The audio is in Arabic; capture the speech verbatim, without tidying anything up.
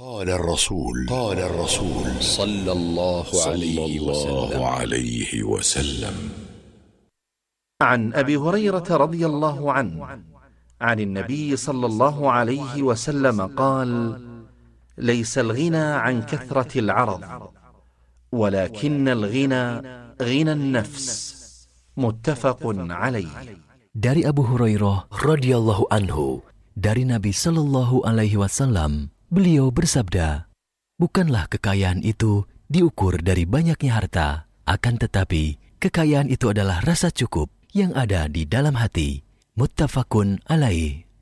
قال الرسول قال الرسول صلى الله عليه وسلم, عليه وسلم عن أبي هريرة رضي الله عنه عن النبي صلى الله عليه وسلم قال: ليس الغنى عن كثرة العرض ولكن الغنى غنى النفس. متفق عليه. Dari Abu Hurairah radhiyallahu anhu, dari Nabi sallallahu alaihi wasallam, beliau bersabda, bukanlah kekayaan itu diukur dari banyaknya harta, akan tetapi kekayaan itu adalah rasa cukup yang ada di dalam hati. Muttafaqun alaih.